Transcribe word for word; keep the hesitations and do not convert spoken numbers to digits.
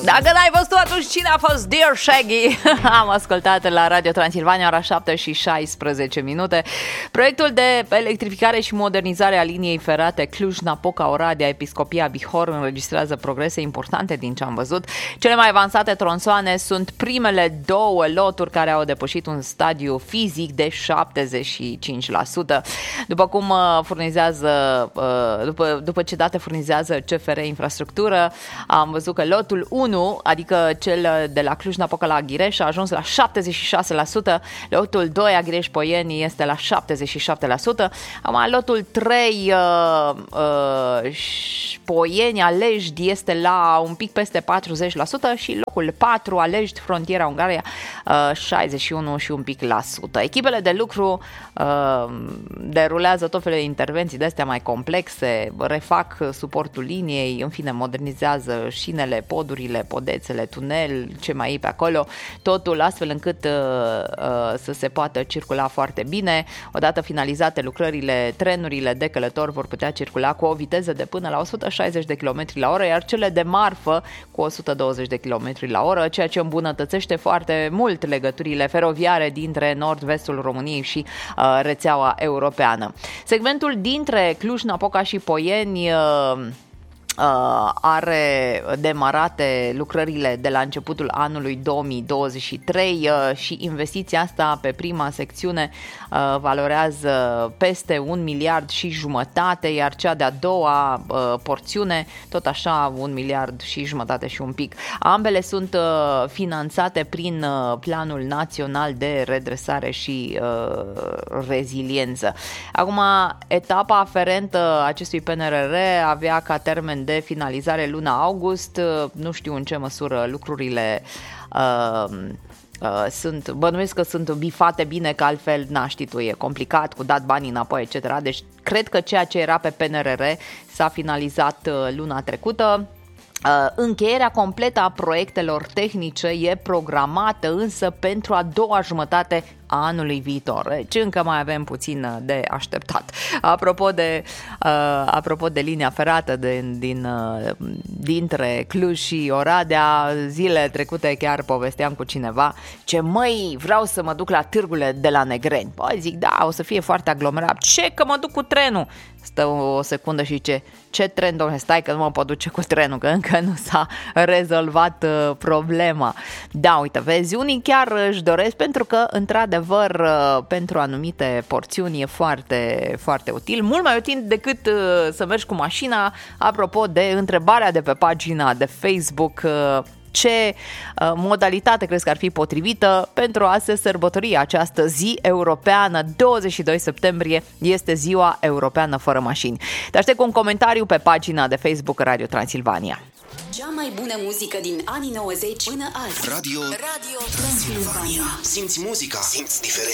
Dacă n-ai văzut atunci cine a fost Dear Shaggy? Am ascultat la Radio Transilvania, ora șapte și șaisprezece minute. Proiectul de electrificare și modernizare a liniei ferate Cluj-Napoca-Oradea, Episcopia Bihor înregistrează progrese importante din ce am văzut. Cele mai avansate tronsoane sunt primele două loturi care au depășit un stadiu fizic de șaptezeci și cinci la sută. După cum furnizează, după, după ce date furnizează C F R Infrastructură, am văzut că lotul unu, adică cel de la Cluj-Napoca la Ghireș, a ajuns la șaptezeci și șase la sută, lotul doi, Aghireș-Poieni, este la șaptezeci și șapte la sută, acum lotul trei, uh, uh, Poieni-Alejdi, este la un pic peste patruzeci la sută și locul patru, Alejdi, frontiera Ungaria, uh, șaizeci și unu și un pic la sută. Echipele de lucru uh, derulează tot felul de intervenții de astea mai complexe, refac suportul liniei, în fine, modernizează șinele, podurile, podețele, tunel, ce mai e pe acolo, totul astfel încât uh, uh, să se poată circula foarte bine. Odată finalizate lucrările, trenurile de călători vor putea circula cu o viteză de până la o sută șaizeci de kilometri la oră, iar cele de marfă cu o sută douăzeci de kilometri la oră, ceea ce îmbunătățește foarte mult legăturile feroviare dintre nord-vestul României și uh, rețeaua europeană. Segmentul dintre Cluj-Napoca și Poieni uh, are demarate lucrările de la începutul anului două mii douăzeci și trei și investiția asta pe prima secțiune valorează peste un miliard și jumătate, iar cea de-a doua porțiune tot așa un miliard și jumătate și un pic. Ambele sunt finanțate prin Planul Național de Redresare și Reziliență. Acum, etapa aferentă acestui P N R R avea ca termen de finalizare luna august. Nu știu în ce măsură lucrurile uh, uh, sunt, bănuiesc că sunt bifate bine, că altfel, na, știi tu, e complicat cu dat banii înapoi, et cetera. Deci cred că ceea ce era pe P N R R s-a finalizat luna trecută. Încheierea completă a proiectelor tehnice e programată însă pentru a doua jumătate a anului viitor. Deci încă mai avem puțin de așteptat. Apropo de, uh, apropo de linia ferată de, din, uh, dintre Cluj și Oradea, zilele trecute chiar povesteam cu cineva ce măi, vreau să mă duc la târgurile de la Negreni. Păi zic, da, o să fie foarte aglomerat. Ce, că mă duc cu trenul? Stă o secundă și ce? Ce tren, domnule? Stai că nu mă pot duce cu trenul, că încă nu s-a rezolvat uh, problema. Da, uite, vezi, unii chiar își doresc, pentru că, într-adevăr, uh, pentru anumite porțiuni e foarte, foarte util, mult mai util decât uh, să mergi cu mașina. Apropo de întrebarea de pe pagina de Facebook, uh, ce uh, modalitate crezi că ar fi potrivită pentru a se sărbători această zi europeană? douăzeci și doi septembrie este ziua europeană fără mașini. Te aștept cu un comentariu pe pagina de Facebook Radio Transilvania. Cea mai bună muzică din anii nouăzeci până azi. Radio, Radio Transilvania. Simți muzica, simți diferența.